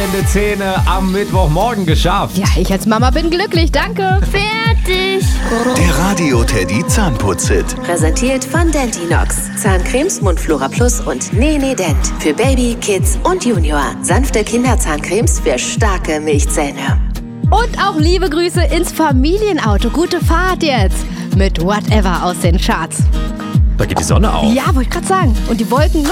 strahlende Zähne am Mittwochmorgen geschafft. Ja, ich als Mama bin glücklich, danke. Fertig. Der Radio Teddy Zahnputz-Hit. Präsentiert von Dentinox. Zahncremes Mundflora Plus und Nene Dent. Für Baby, Kids und Junior. Sanfte Kinderzahncremes für starke Milchzähne. Und auch liebe Grüße ins Familienauto. Gute Fahrt jetzt. Mit Whatever aus den Charts. Da geht die Sonne auf. Ja, wollte ich gerade sagen. Und die Wolken